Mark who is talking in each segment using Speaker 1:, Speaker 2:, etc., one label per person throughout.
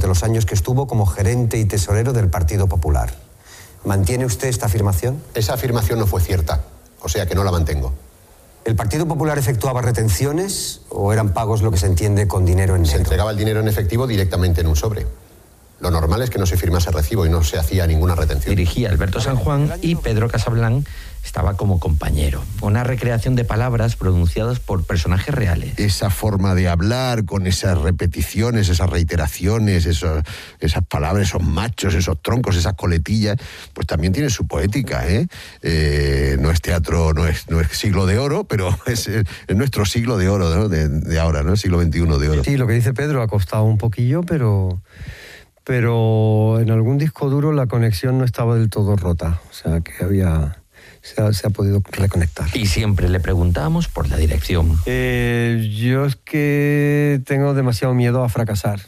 Speaker 1: los años que estuvo como gerente y tesorero del Partido Popular. ¿Mantiene usted esta afirmación?
Speaker 2: Esa afirmación no fue cierta, o sea que no la mantengo.
Speaker 1: ¿El Partido Popular efectuaba retenciones o eran pagos lo que se entiende con dinero en negro?
Speaker 2: Se entregaba el dinero en efectivo directamente en un sobre. Lo normal es que no se firmase recibo y no se hacía ninguna retención.
Speaker 3: Dirigía Alberto San Juan y Pedro Casablanc estaba como compañero. Una recreación de palabras pronunciadas por personajes reales.
Speaker 4: Esa forma de hablar, con esas repeticiones, esas reiteraciones, esas palabras, esos machos, esos troncos, esas coletillas, pues también tiene su poética, ¿eh? No es teatro, no es siglo de oro, pero es nuestro siglo de oro, ¿no? de ahora, ¿no? El siglo XXI de oro.
Speaker 5: Sí, lo que dice Pedro ha costado un poquillo, pero en algún disco duro la conexión no estaba del todo rota, o sea que se ha podido reconectar.
Speaker 3: Y siempre le preguntábamos por la dirección.
Speaker 5: Yo es que tengo demasiado miedo a fracasar.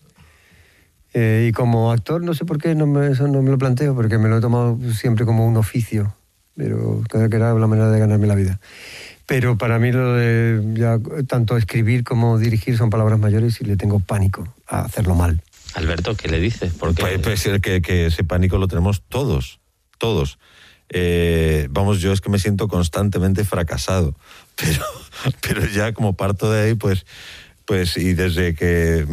Speaker 5: Y como actor, no sé por qué eso no me lo planteo, porque me lo he tomado siempre como un oficio, pero creo que era la manera de ganarme la vida. Pero para mí lo de ya, tanto escribir como dirigir son palabras mayores y le tengo pánico a hacerlo mal.
Speaker 3: Alberto, ¿qué le dices? Porque
Speaker 6: pues que ese pánico lo tenemos todos. Vamos, yo es que me siento constantemente fracasado, pero ya como parto de ahí, pues y desde que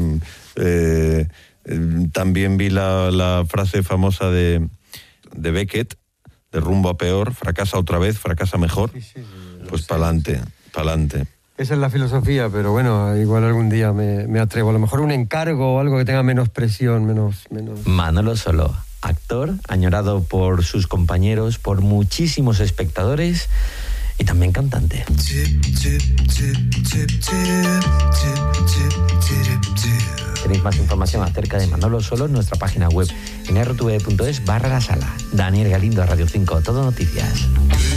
Speaker 6: también vi la frase famosa de Beckett, de rumbo a peor, fracasa otra vez, fracasa mejor, sí, pues pa'lante.
Speaker 5: Esa es la filosofía, pero bueno, igual algún día me atrevo. A lo mejor un encargo o algo que tenga menos presión, menos...
Speaker 3: Manolo Soló, actor, añorado por sus compañeros, por muchísimos espectadores y también cantante. Tenéis más información acerca de Manolo Soló en nuestra página web en rtv.es/la sala. Daniel Galindo, Radio 5, Todo Noticias.